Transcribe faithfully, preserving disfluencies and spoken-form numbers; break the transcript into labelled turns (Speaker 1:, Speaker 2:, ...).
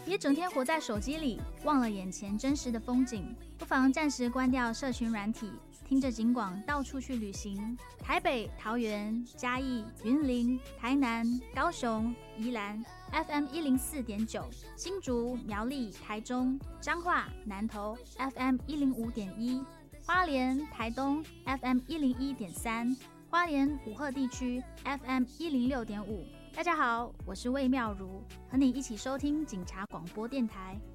Speaker 1: 别整天活在手机里，忘了眼前真实的风景。不妨暂时关掉社群软体，听着警广到处去旅行。台北、桃园、嘉义、云林、台南、高雄、宜兰 F M 一零四点九，新竹、苗栗、台中、彰化、南投 F M 一零五点一，花莲、台东 F M 一零一点三，花莲武鹤地区 F M 一零六点五。大家好，我是魏妙如，和你一起收听警察广播电台。